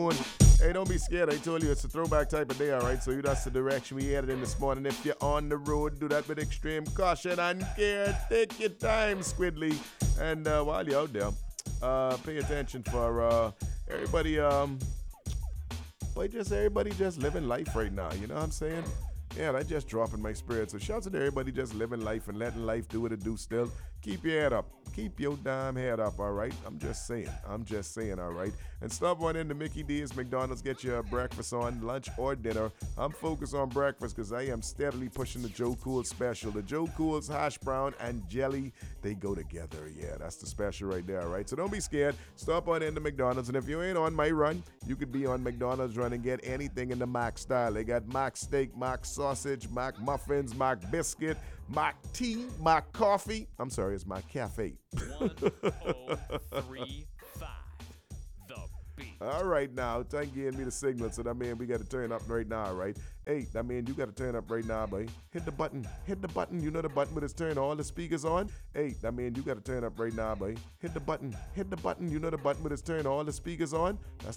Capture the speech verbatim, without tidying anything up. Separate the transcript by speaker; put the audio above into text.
Speaker 1: Hey, don't be scared. I told you it's a throwback type of day, all right? So you that's the direction we headed in this morning. If you're on the road, do that with extreme caution and care. Take your time, Squidly. And uh, while you're out there, uh, pay attention for uh, everybody. Um, boy, just everybody just living life right now. You know what I'm saying? Yeah, that just dropping my spirit. So shouts to everybody just living life and letting life do what it do still. Keep your head up. Keep your damn head up, all right? I'm just saying. I'm just saying, all right? And stop on into Mickey D's McDonald's. Get your breakfast on, lunch or dinner. I'm focused on breakfast because I am steadily pushing the Joe Cool special. The Joe Cool's hash brown and jelly, they go together. Yeah, that's the special right there, all right? So don't be scared. Stop on into McDonald's. And if you ain't on my run, you could be on McDonald's run and get anything in the Mac style. They got Mac steak, Mac sausage, Mac muffins, Mac biscuit, Mac tea, Mac coffee. I'm sorry, it's my cafe.
Speaker 2: one oh three five The Beat.
Speaker 1: All right, now, thank you giving me the signal, so that means we got to turn up right now, right? Hey, that means you got to turn up right now, boy. Hit the button. Hit the button. You know the button with it's turn all the speakers on? Hey, that means you got to turn up right now, boy. Hit the button. Hit the button. You know the button with it's turn all the speakers on? That's